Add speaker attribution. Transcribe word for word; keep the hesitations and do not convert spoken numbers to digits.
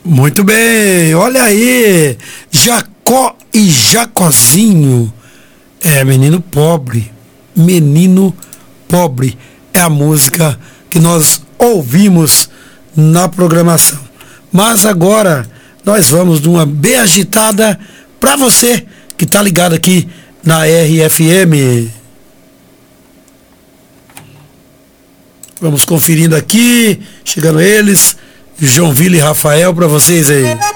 Speaker 1: Muito bem, olha aí, Jacó e Jacozinho, é menino pobre, menino pobre, é a música que nós ouvimos na programação. Mas agora nós vamos numa bem agitada para você que tá ligado aqui na R F M. Vamos conferindo aqui, chegando eles, João Vila e Rafael para vocês aí.